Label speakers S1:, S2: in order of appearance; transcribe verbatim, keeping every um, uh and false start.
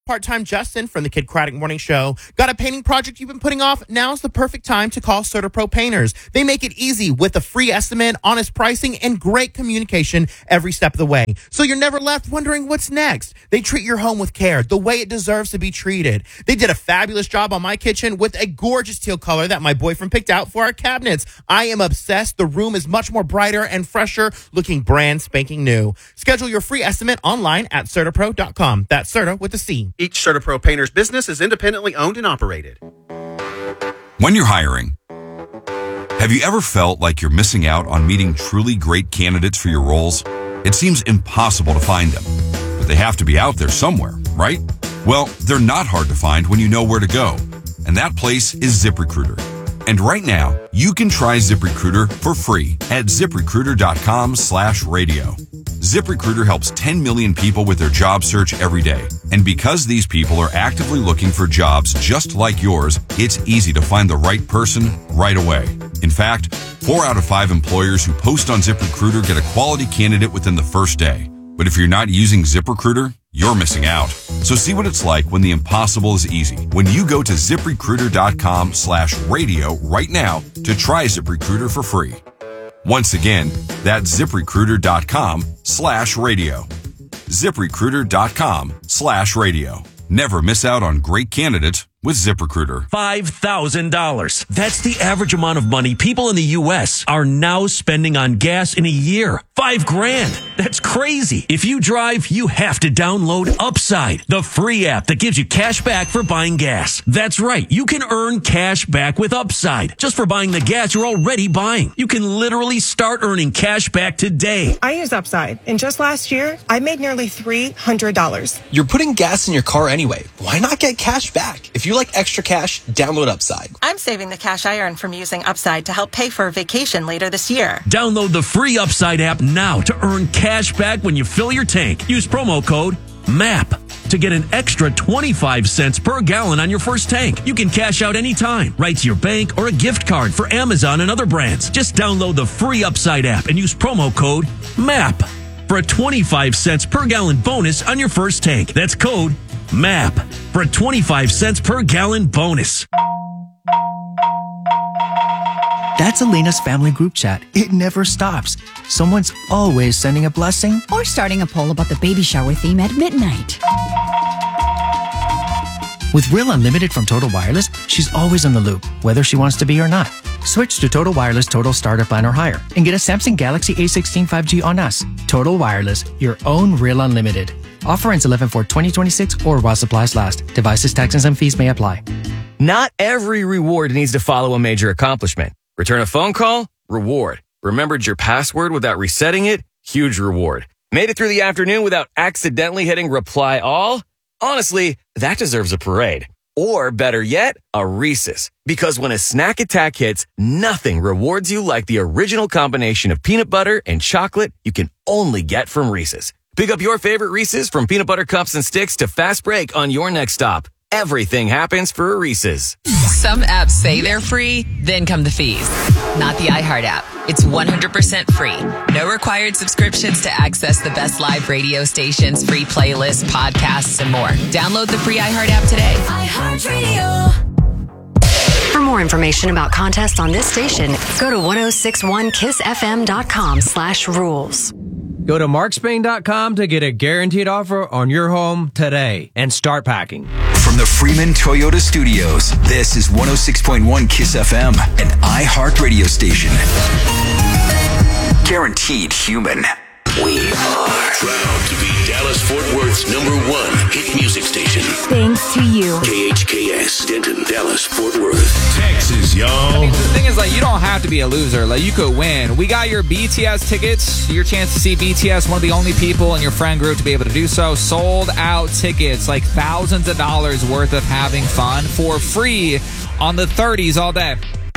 S1: Part-time Justin from the Kid Craddock Morning Show. Got a painting project you've been putting off? Now's the perfect time to call CertaPro Painters. They make it easy with a free estimate, honest pricing, and great communication every step of the way. So you're never left wondering what's next. They treat your home with care, the way it deserves to be treated. They did a fabulous job on my kitchen with a gorgeous teal color that my boyfriend picked out for our cabinets. I am obsessed. The room is much more brighter and fresher, looking brand spanking new. Schedule your free estimate online at CertaPro dot com. That's Certa with a C.
S2: Each CertaPro Painter's business is independently owned and operated.
S3: When you're hiring, have you ever felt like you're missing out on meeting truly great candidates for your roles? It seems impossible to find them, but they have to be out there somewhere, right? Well, they're not hard to find when you know where to go, and that place is ZipRecruiter. And right now, you can try ZipRecruiter for free at ZipRecruiter.com slash radio. ZipRecruiter helps ten million people with their job search every day. And because these people are actively looking for jobs just like yours, it's easy to find the right person right away. In fact, four out of five employers who post on ZipRecruiter get a quality candidate within the first day. But if you're not using ZipRecruiter, you're missing out. So see what it's like when the impossible is easy. When you go to ZipRecruiter.com slash radio right now to try ZipRecruiter for free. Once again, that's ZipRecruiter.com slash radio. ZipRecruiter.com slash radio. Never miss out on great candidates with ZipRecruiter.
S4: five thousand dollars. That's the average amount of money people in the U S are now spending on gas in a year. Five grand. That's crazy. If you drive, you have to download Upside, the free app that gives you cash back for buying gas. That's right. You can earn cash back with Upside just for buying the gas you're already buying. You can literally start earning cash back today.
S5: I use Upside, and just last year, I made nearly three hundred dollars.
S6: You're putting gas in your car anyway. Why not get cash back? If you like extra cash, download Upside.
S7: I'm saving the cash I earn from using Upside to help pay for a vacation later this year.
S4: Download the free Upside app now to earn cash back when you fill your tank. Use promo code M A P to get an extra twenty-five cents per gallon on your first tank. You can cash out anytime, right to your bank or a gift card for Amazon and other brands. Just download the free Upside app and use promo code M A P for a twenty-five cents per gallon bonus on your first tank. That's code M A P for a twenty-five cents per gallon bonus.
S8: That's Elena's family group chat. It never stops. Someone's always sending a blessing
S9: or starting a poll about the baby shower theme at midnight.
S8: With Real Unlimited from Total Wireless, she's always in the loop, whether she wants to be or not. Switch to Total Wireless Total Starter Plan or higher and get a Samsung Galaxy A sixteen five G on us. Total Wireless, your own Real Unlimited. Offer ends eleven four twenty twenty-six or while supplies last. Devices, taxes, and fees may apply.
S10: Not every reward needs to follow a major accomplishment. Return a phone call? Reward. Remembered your password without resetting it? Huge reward. Made it through the afternoon without accidentally hitting reply all? Honestly, that deserves a parade. Or better yet, a Reese's. Because when a snack attack hits, nothing rewards you like the original combination of peanut butter and chocolate you can only get from Reese's. Pick up your favorite Reese's from peanut butter cups and sticks to fast break on your next stop. Everything happens for a Reese's.
S11: Some apps say they're free, then come the fees. Not the iHeart app. It's one hundred percent free. No required subscriptions to access the best live radio stations, free playlists, podcasts, and more. Download the free iHeart app today.
S12: iHeartRadio. For more information about contests on this station, go to ten sixty-one kiss f m dot com slash rules.
S13: Go to mark spain dot com to get a guaranteed offer on your home today and start packing.
S14: From the Freeman Toyota Studios, this is one oh six point one Kiss F M, an iHeart radio station. Guaranteed human.
S15: We are proud to be Dallas-Fort Worth's number one hit music station.
S9: Thanks to you.
S15: K H K S, Denton, Dallas-Fort Worth. Texas, y'all.
S16: I mean, the thing is, like, you don't have to be a loser. Like, you could win. We got your B T S tickets. Your chance to see B T S, one of the only people in your friend group to be able to do so. Sold out tickets, like thousands of dollars worth of having fun for free on the thirties all day.